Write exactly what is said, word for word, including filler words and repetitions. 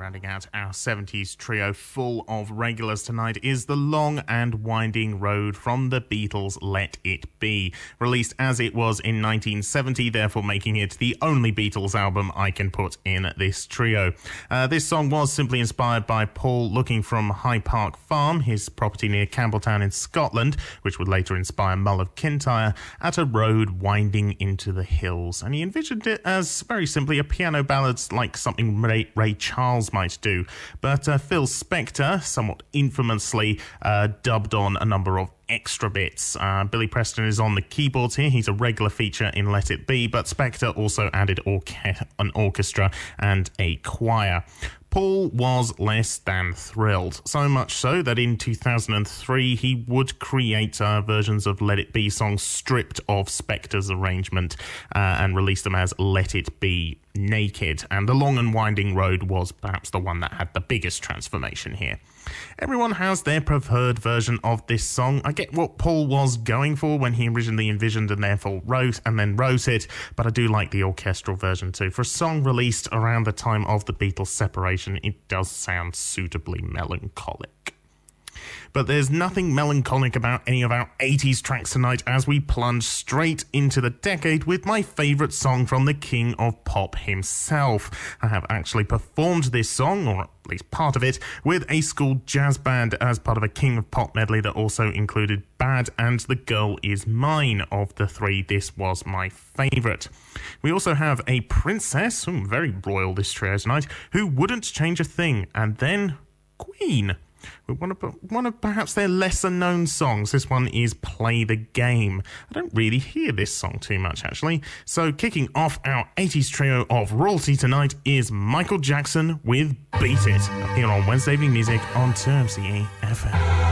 rounding out our seventies trio full of regulars tonight is The Long and Winding Road from the Beatles' Let It Be, released as it was in nineteen seventy, therefore making it the only Beatles album I can put in this trio. Uh, this song was simply inspired by Paul looking from High Park Farm, his property near Campbelltown in Scotland, which would later inspire Mull of Kintyre, at a road winding into the hills, and he envisioned it as very simply a piano ballad like something Ray, Ray Charles might do. But uh, Phil Spector, somewhat infamously, uh, dubbed on a number of extra bits. Uh, Billy Preston is on the keyboards here. He's a regular feature in Let It Be, but Spector also added orche- an orchestra and a choir. Paul was less than thrilled, so much so that in two thousand three he would create uh, versions of Let It Be songs stripped of Spector's arrangement uh, and release them as Let It Be Naked, and The Long and Winding Road was perhaps the one that had the biggest transformation here. Everyone has their preferred version of this song. I get what Paul was going for when he originally envisioned and therefore wrote and then wrote it, but I do like the orchestral version too. For a song released around the time of the Beatles' separation, it does sound suitably melancholic. But there's nothing melancholic about any of our eighties tracks tonight as we plunge straight into the decade with my favourite song from the King of Pop himself. I have actually performed this song, or at least part of it, with a school jazz band as part of a King of Pop medley that also included Bad and The Girl Is Mine. Of the three, this was my favourite. We also have a princess, ooh, very royal this trio tonight, who wouldn't change a thing, and then Queen. One of, one of perhaps their lesser-known songs. This one is Play the Game. I don't really hear this song too much, actually. So kicking off our eighties trio of royalty tonight is Michael Jackson with Beat It, here on Wednesday Evening Music on two M C E F M.